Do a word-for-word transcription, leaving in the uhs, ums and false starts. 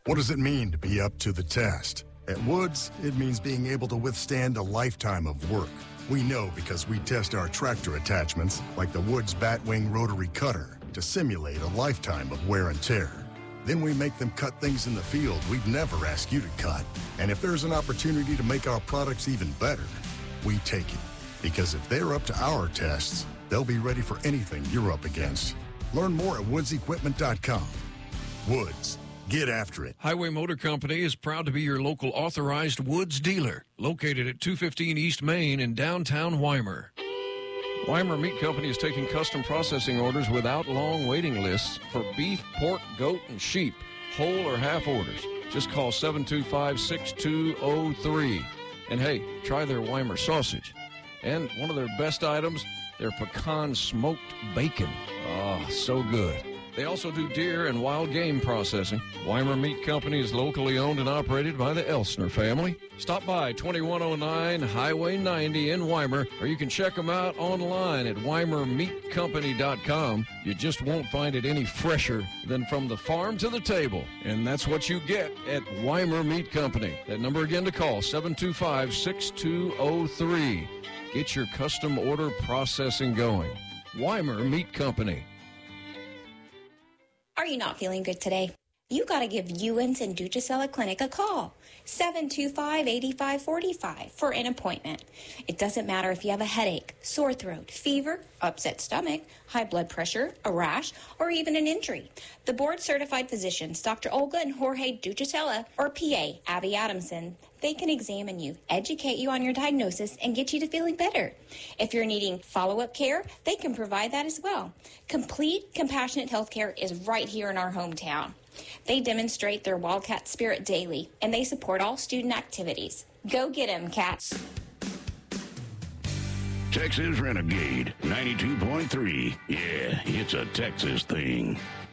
What does it mean to be up to the test? At Woods, it means being able to withstand a lifetime of work. We know because we test our tractor attachments, like the Woods Batwing Rotary Cutter, to simulate a lifetime of wear and tear. Then we make them cut things in the field we'd never ask you to cut. And if there's an opportunity to make our products even better, we take it. Because if they're up to our tests, they'll be ready for anything you're up against. Learn more at woods equipment dot com. Woods. Get after it. Highway Motor Company is proud to be your local authorized Woods dealer, located at two fifteen East Main in downtown Weimar. Weimar Meat Company is taking custom processing orders without long waiting lists for beef, pork, goat, and sheep, whole or half orders. Just call seven two five, six two zero three. And hey, try their Weimar sausage. And one of their best items, their pecan smoked bacon. Ah, so good. They also do deer and wild game processing. Weimar Meat Company is locally owned and operated by the Elsner family. Stop by twenty-one oh nine Highway ninety in Weimar, or you can check them out online at weimar meat company dot com. You just won't find it any fresher than from the farm to the table. And that's what you get at Weimar Meat Company. That number again to call, seven two five, six two zero three. Get your custom order processing going. Weimar Meat Company. Are you not feeling good today? You got to give Ewens and Ducicella Clinic a call. seven two five, eight five four five for an appointment. It doesn't matter if you have a headache, sore throat, fever, upset stomach, high blood pressure, a rash, or even an injury. The board-certified physicians, Doctor Olga and Jorge Ducicella, or P A, Abby Adamson, they can examine you, educate you on your diagnosis, and get you to feeling better. If you're needing follow-up care, they can provide that as well. Complete, compassionate health care is right here in our hometown. They demonstrate their Wildcat spirit daily, and they support all student activities. Go get 'em, Cats. Texas Renegade ninety-two point three. Yeah, it's a Texas thing.